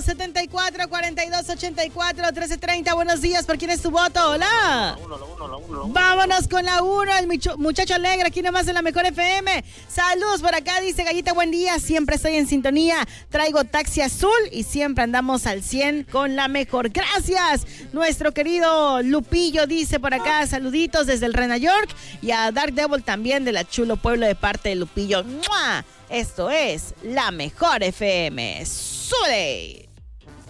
7274-4284, 1330. Buenos días, ¿por quién es tu voto? Hola. La uno. Vámonos con la 1, el muchacho alegre, aquí nomás en la Mejor FM. Saludos por acá, dice Gallita, buen día, siempre estoy en sintonía. Traigo taxi azul y siempre andamos al 100 con la mejor. Gracias, nuestro querido Lupillo dice por acá, saluditos desde el Rena York y a Dark Devil también de la Chulo Pueblo de parte de Lupillo. ¡Mua! Esto es la Mejor FM. ¡Sule!